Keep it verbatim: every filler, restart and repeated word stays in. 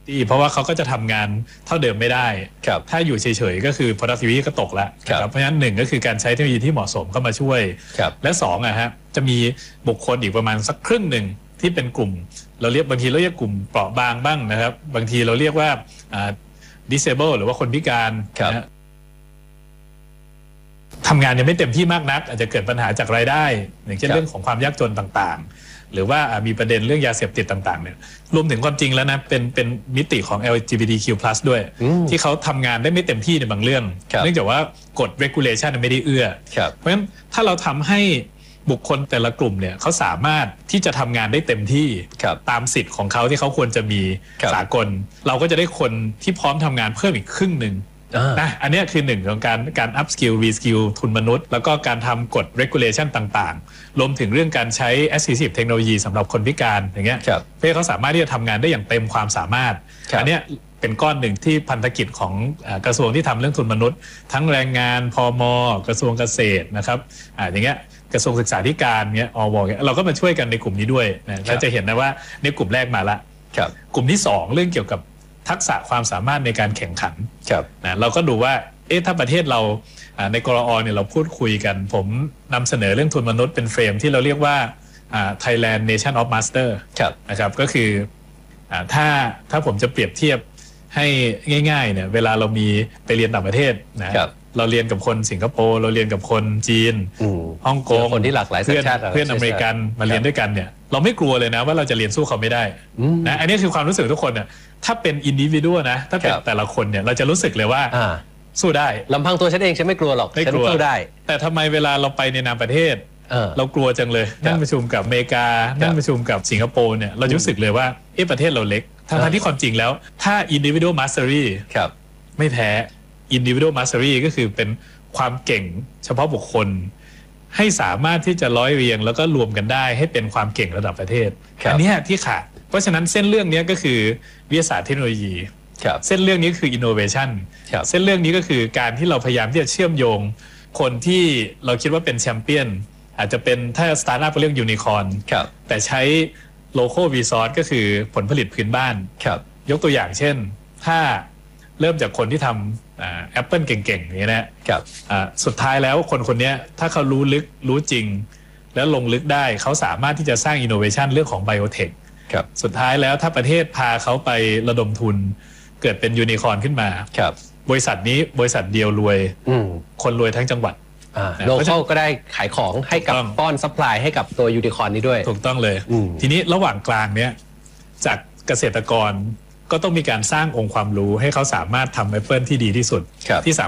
เพราะว่าเขาก็จะทำงานเท่าเดิมไม่ได้ถ้าอยู่เฉยๆก็คือ productivity ก็ตกแล้วเพราะฉะนั้นหนึ่งก็คือการใช้เทคโนโลยีที่เหมาะสมเข้ามาช่วยและสองอะฮะจะมีบุคคลอีกประมาณสักครึ่งหนึ่งที่เป็นกลุ่มเราเรียกบางทีเราเรียกกลุ่มเปราะบางบ้างนะครับบางทีเราเรียกว่า disable หรือว่าคนพิการนะทำงานยังไม่เต็มที่มากนักอาจจะเกิดปัญหาจากรายได้อย่างเช่นเรื่องของความยากจนต่างๆหรือว่ามีประเด็นเรื่องยาเสพติดต่างๆเนี่ยรวมถึงความจริงแล้วนะเป็นเป็นมิติของ แอล จี บี ที คิว พลัส ด้วยที่เขาทำงานได้ไม่เต็มที่ในบางเรื่องเนื่องจากว่ากฎ regulation ไม่ได้เอื้อเพราะฉะนั้นถ้าเราทำให้บุคคลแต่ละกลุ่มเนี่ยเขาสามารถที่จะทำงานได้เต็มที่ตามสิทธิ์ของเขาที่เขาควรจะมีสากลเราก็จะได้คนที่พร้อมทำงานเพิ่มอีกครึ่งหนึ่งนะอันนี้คือหนึ่งของการการ up skill re skill ทุนมนุษย์แล้วก็การทำกฎ regulation ต่างๆรวมถึงเรื่องการใช้ assistive technology สำหรับคนพิการอย่างเงี้ยเพื่อเขาสามารถที่จะทำงานได้อย่างเต็มความสามารถอันนี้เป็นก้อนหนึ่งที่พันธกิจของกระทรวงที่ทำเรื่องทุนมนุษย์ทั้งแรงงานพม.กระทรวงเกษตรนะครับอ่าอย่างเงี้ยกระทรวงศึกษาธิการเงี้ยอวเงี้ยเราก็มาช่วยกันในกลุ่มนี้ด้วยนะเราจะเห็นนะว่าในกลุ่มแรกมาละกลุ่มที่สองเรื่องเกี่ยวกับทักษะความสามารถในการแข่งขันนะเราก็ดูว่าเอ๊ะถ้าประเทศเราในกรอเนี่ยเราพูดคุยกันผมนำเสนอเรื่องทุนมนุษย์เป็นเฟรมที่เราเรียกว่า Thailand Nation of Master นะครับก็คือถ้าถ้าผมจะเปรียบเทียบให้ง่ายๆเนี่ยเวลาเรามีไปเรียนต่างประเทศนะเราเรียนกับคนสิงคโปร์เราเรียนกับคนจีนฮ่องกงคนที่หลากหลายสัญชาติเพื่อนอเมริกันมาเรียนด้วยกันเนี่ยเราไม่กลัวเลยนะว่าเราจะเรียนสู้เขาไม่ได้นะอันนี้คือความรู้สึกทุกคนเนี่ยถ้าเป็นอินดิวิวนะถ้าเป็นแต่ละคนเนี่ยเราจะรู้สึกเลยว่าสู้ได้ลำพังตัวฉันเองฉันไม่กลัวหรอกฉันสู้ได้แต่ทำไมเวลาเราไปในนามประเทศเรากลัวจังเลยนั่งประชุมกับอเมริกานั่งประชุมกับสิงคโปร์เนี่ยเรารู้สึกเลยว่าเอ๊ะประเทศเราเล็กทั้งที่ความจริงแล้วถ้า individual mastery ไม่แพ้ individual mastery ก็คือเป็นความเก่งเฉพาะบุคคลให้สามารถที่จะร้อยเรียงแล้วก็รวมกันได้ให้เป็นความเก่งระดับประเทศอันนี้ที่ขาดเพราะฉะนั้นเส้นเรื่องนี้ก็คือวิทยาศาสตร์เทคโนโลยีเส้นเรื่องนี้คือ innovation เส้นเรื่องนี้ก็คือการที่เราพยายามที่จะเชื่อมโยงคนที่เราคิดว่าเป็นแชมเปี้ยนอาจจะเป็นถ้าสตาร์ทอัพเรื่องยูนิคอร์นแต่ใช้โลโก้รีซอสก็คือผลผลิตพื้นบ้านยกตัวอย่างเช่นถ้าเริ่มจากคนที่ทำแอปเปิลเก่งๆอย่างนี้นะสุดท้ายแล้วคนคนนี้ถ้าเขารู้ลึกรู้จริงแล้วลงลึกได้เขาสามารถที่จะสร้างอินโนเวชันเรื่องของไบโอเทคสุดท้ายแล้วถ้าประเทศพาเขาไประดมทุนเกิดเป็นยูนิคอร์นขึ้นมาบริษัทนี้บริษัทเดียวรวยคนรวยทั้งจังหวัดโลเคอลก็ได้ขายของให้กับป้อนซัพพลายให้กับตัวยูนิคอร์นนี้ด้วยถูกต้องเลยทีนี้ระหว่างกลางเนี้ยจากเกษตรกรก็ต้องมีการสร้างองค์ความรู้ให้เขาสามารถทำแอปเปิลที่ดีที่สุดที่สามารถ